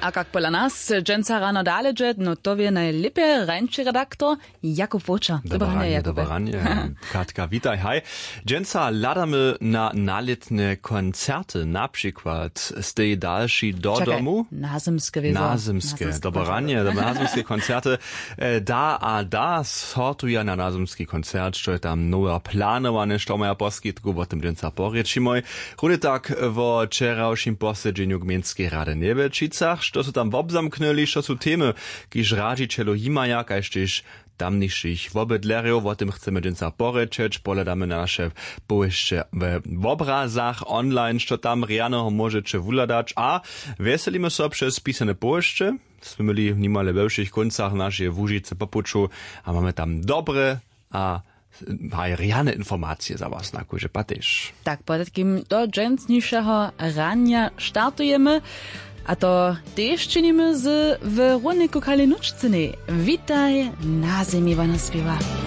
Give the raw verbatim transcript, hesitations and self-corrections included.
A jak pola nas, dżęca rano dalej, no to wie najlepiej rańczy redaktor Jakub Woča. Dobranie, Jakub. Dobranie. Katka, witaj, hej. Dżęca ladamy na naletne koncerty, na przykład z tej dalszej do Czekaj, domu. nazymskie wiedzą. Nazymskie, dobranie, nazymskie koncerty. Da a da sortuje na nazymski koncert, što je tam nowe planowane, što maja poskitku, o tym dżęca porečimoj. Rudy tak wo wczorajszym posiedzeniu Gminskiej Rady Nebelčicach, što su tam obzamknuli, što su temy, kiž radžiteľu imaja, kaž tež tamniejszych wobydlerów, o tym chcemy dżęca porečeć, poledamy nasze pójście w obrazach online, što tam riano możecie wuladać, a weselimy sobie przez pisane pójście. Jsme byli v nimale veľších koncach naše Łužice popuču a máme tam dobre a aj riane informacje za was, nakože patyš. Tak, po takim do dżęcniejszego rania startujemy, a to też czynimy z Weroniką Kalinuczcyny. Witaj, na ziemi, Wana śpiewa.